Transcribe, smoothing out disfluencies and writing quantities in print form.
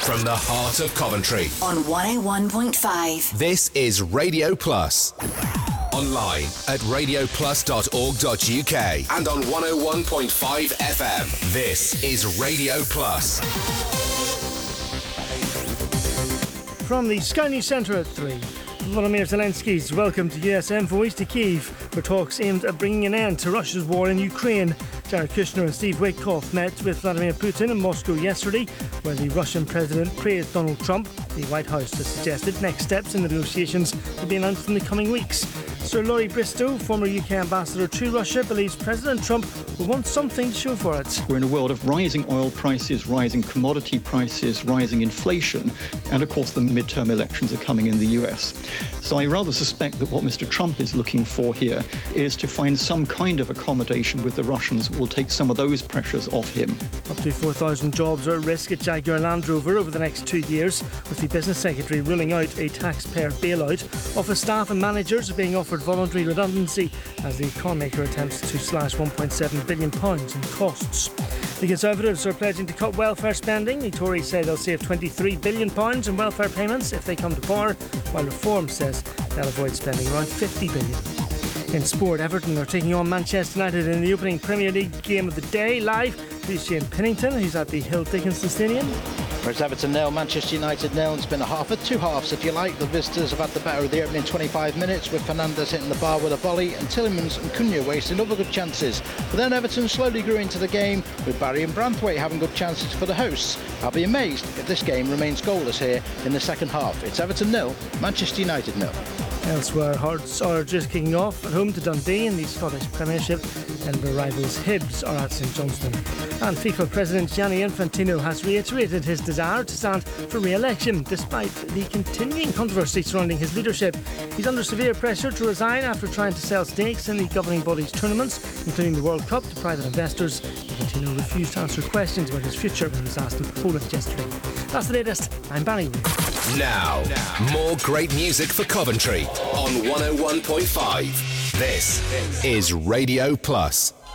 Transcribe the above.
From the heart of Coventry. On 101.5. This is Radio Plus. Online at radioplus.org.uk and on 101.5 FM. This is Radio Plus. From the Sky News Centre at 3, Volodymyr Zelensky's welcome to US envoys to Kyiv for talks aimed at bringing an end to Russia's war in Ukraine. Jared Kushner and Steve Witkoff met with Vladimir Putin in Moscow yesterday, where the Russian president praised Donald Trump. The White House has suggested next steps in the negotiations will be announced in the coming weeks. Sir Laurie Bristow, former UK ambassador to Russia, believes President Trump will want something to show for it. We're in a world of rising oil prices, rising commodity prices, rising inflation, and of course the midterm elections are coming in the US. So I rather suspect that what Mr. Trump is looking for here is to find some kind of accommodation with the Russians that will take some of those pressures off him. Up to 4,000 jobs are at risk at Jaguar Land Rover over the next 2 years, with the Business Secretary ruling out a taxpayer bailout. Office staff and managers are being offered voluntary redundancy as the carmaker attempts to slash £1.7 billion in costs. The Conservatives are pledging to cut welfare spending. The Tories say they'll save £23 billion in welfare payments if they come to power, while Reform says they'll avoid spending around £50 billion. In sport, Everton are taking on Manchester United in the opening Premier League game of the day. Live, here's Shane Pennington, who's at the Hill Dickinson Stadium. Whereas Everton 0, Manchester United 0. It's been a half of two halves, if you like. The visitors have had the better of the opening 25 minutes, with Fernandes hitting the bar with a volley and Tielemans and Cunha wasting other good chances. But then Everton slowly grew into the game, with Barry and Branthwaite having good chances for the hosts. I'll be amazed if this game remains goalless here in the second half. It's Everton 0, Manchester United 0. Elsewhere, Hearts are just kicking off at home to Dundee in the Scottish Premiership. Edinburgh rivals Hibs are at St Johnstone. And FIFA President Gianni Infantino has reiterated his desire to stand for re-election despite the continuing controversy surrounding his leadership. He's under severe pressure to resign after trying to sell stakes in the governing body's tournaments, including the World Cup, to private investors. Infantino refused to answer questions about his future when he was asked in Poland yesterday. That's the latest. I'm Barry. Now, more great music for Coventry on 101.5. This is Radio Plus.